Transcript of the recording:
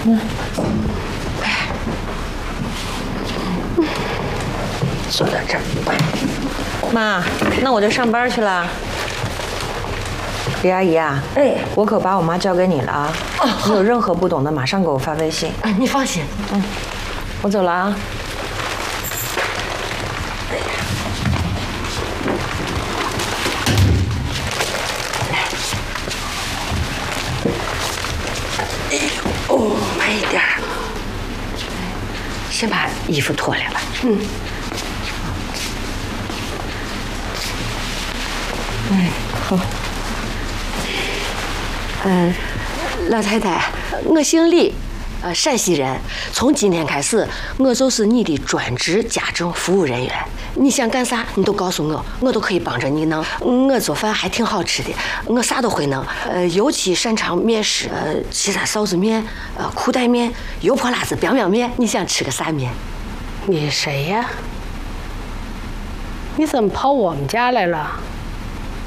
坐在这儿。 妈，那我就上班去了。李阿姨啊， 哎， 我可把我妈交给你了啊！你有任何不懂的，马上给我发微信。 哎，你放心。 我走了啊。 哦，慢一点。先把衣服脱来吧。好。老太太，我姓李，陕西人。从今天开始，我就是你的专职家政服务人员。你想干啥，你都告诉我，我都可以帮着你弄。我做饭还挺好吃的，我啥都会弄。尤其擅长面食，西山臊子面，裤带面，油泼辣子 biang biang 面。你想吃个啥面？ 你谁呀？你怎么跑我们家来了？